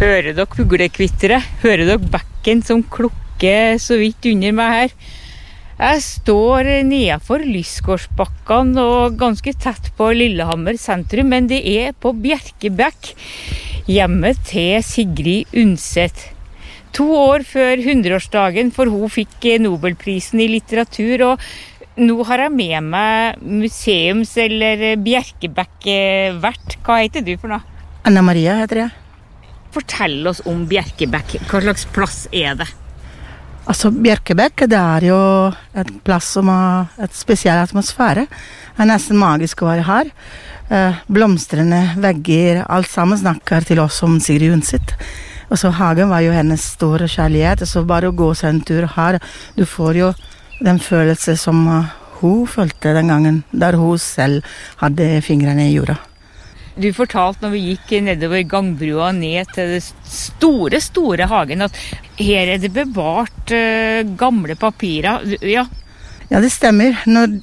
Hører dere fuglekvittere? Hører dere bekken som klukker så vidt under meg her? Jeg står nedenfor Lysgårdsbakkene og ganske tett på Lillehammer sentrum, men det er på Bjerkebekk, hjemmet til Sigrid Undset. 2 år før 100-årsdagen, for hun fikk Nobelprisen i litteratur, og nå har jeg med meg museums- eller Bjerkebekk-vert. Hva heter du for noe? Anna Maria heter jeg. Fortell oss om Bjerkebekk. Hva slags plass er det? Altså, Bjerkebekk, det er jo et plass som har et spesiell atmosfære. Det er nesten magisk å være her. Blomstrende vegger, alt sammen snakker til oss om Sigrid Undset. Og så hagen var jo hennes store kjærlighet, så bare å gå seg en tur her, du får jo den følelse som hun følte den gangen, der hun selv hadde fingrene i jorda. Du fortalte når vi gikk nedover gangbrua ned til det store hagen, at her er det bevart gamle papirer. Ja, det stemmer. Når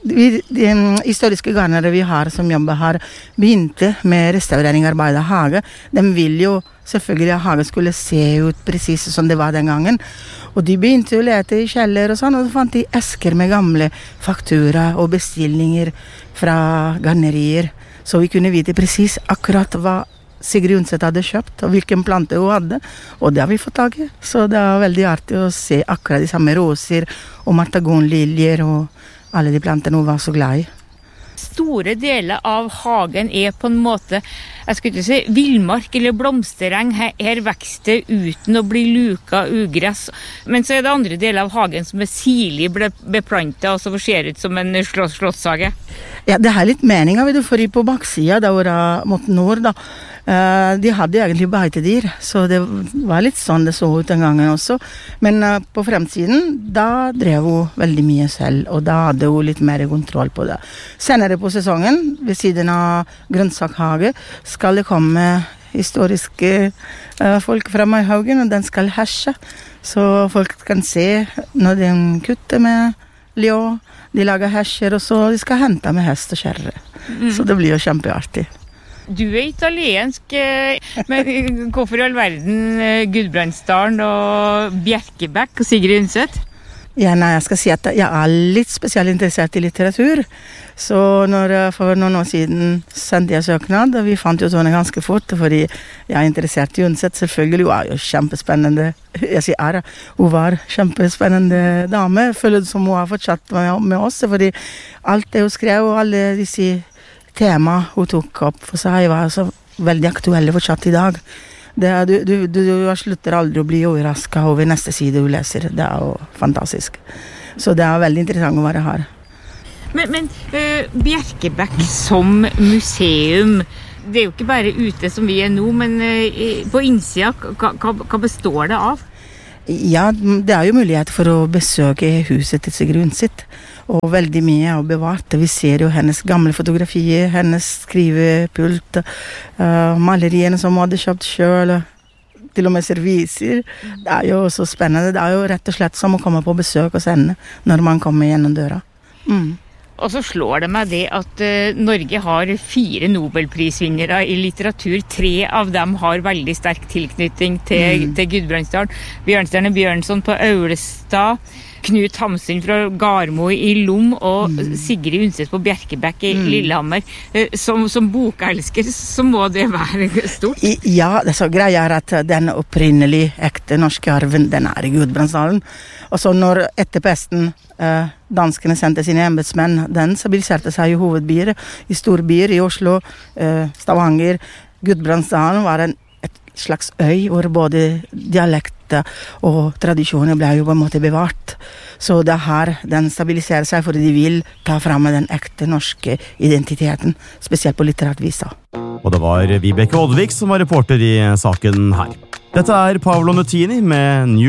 de historiske garnere vi har som jobber her begynte med restaureringsarbeid av hage, de vil jo selvfølgelig at hagen skulle se ut precis som det var den gangen. Og de begynte å lete i kjeller og sånn, og så fant de esker med gamle faktura og bestillinger fra garnerier. Så vi kunne vite precis akkurat hva Sigrid Undset hadde kjøpt, og hvilken plante hun hadde, og det har vi fått tak i. Så det er veldig artig å se akkurat de samme roser og martagonliljer og alle de plantene hun var så glad i. Store deler av hagen er på en måte, jeg skulle ikke si villmark eller blomstereng. Her vokser det uten å bli luka ugress. Men så er det andre deler av hagen som er sirlig beplantet, og som ser ut som en slottshage. Ja, det er litt meningen, for på baksida, da var mot nord, da, de hadde egentlig beitedyr, så det var litt sånn det så ut den gangen også. Men på fremsiden, da drev hun veldig mye selv, og da hadde hun litt mer kontroll på det. Senere på sesongen, ved siden av grønnsakshage, skal det komme historiske folk fra Maihaugen, og den skal herse. Så folk kan se når de kutter med ljå, de lager herser, og så de skal hente med hest og kjerre. Så det blir jo kjempeartig. Du er italiensk, men hvorfor i all verden Gudbrandsdalen og Bjerkebekk og Sigrid Undset? Ja, nei, jeg skal si at jeg er litt spesielt interessert i litteratur. Så for noen år siden sendte jeg søknad, og vi fant jo sånne ganske fort, fordi jeg er interessert i Undset. Selvfølgelig, hun er jo kjempespennende. Jeg sier hun var kjempespennende dame. Jeg føler det som hun har fortsatt med oss, fordi alt det hun skrev, og alle disse tema hun tok opp for seg, var så veldig aktuelle fortsatt i dag. Du slutter aldri å bli overrasket over neste side du leser. Det er jo fantastisk. Så det er veldig interessant å være her. Men Bjerkebekk som museum, det er jo ikke bare ute som vi er nå, men på innsida, hva består det av? Ja, det er jo mulighet for å besøke huset til Sigrid Undset, og veldig mye er bevart. Vi ser jo hennes gamle fotografier, hennes skrivepult, maleriene som hun hadde kjøpt selv, til og med serviser. Det er jo så spennende. Det er jo rett og slett som å komme på besøk hos henne når man kommer gjennom døra. Og så slår det meg det at Norge har 4 Nobelprisvinnere i litteratur. 3 av dem har veldig sterk tilknytning til Gudbrandsdalen. Bjørnstjerne Bjørnson på Aulestad, Knut Hamsun fra Garmo i Lom og Sigrid Undset på Bjerkebekk i Lillehammer. Som bokelsker så må det være stort. Ja, det er så greia at den opprinnelig ekte norske arven, den er i Gudbrandsdalen. Og så når etter pesten danskene sendte sine embetsmenn, den stabiliserte seg i hovedbyer, i storbyer, i Oslo, Stavanger. Gudbrandsdalen var et slags øy hvor både dialekter og tradisjoner ble jo på en måte bevart. Så det er her den stabiliserer seg, fordi de vil ta frem den ekte norske identiteten, spesielt på litteraturvis. Og det var Vibeke Oddvik som var reporter i saken her. Dette er Paolo Nutini med New